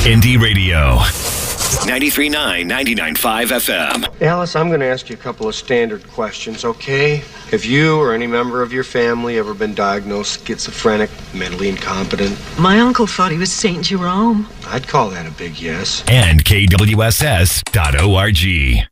Indie Radio. 93.9, 99.5 FM. Alice, I'm going to ask you a couple of standard questions, okay? Have you or any member of your family ever been diagnosed schizophrenic, mentally incompetent? My uncle thought he was St. Jerome. I'd call that a big yes. And KWSS.org.